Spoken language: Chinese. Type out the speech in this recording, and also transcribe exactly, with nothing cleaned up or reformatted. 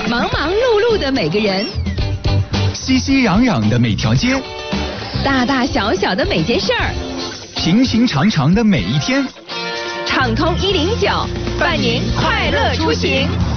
忙忙碌碌的每个人， 熙熙攘攘的每条街， 大大小小的每件事儿， 平平常常的每一天， 畅通一零九，伴您快乐出行。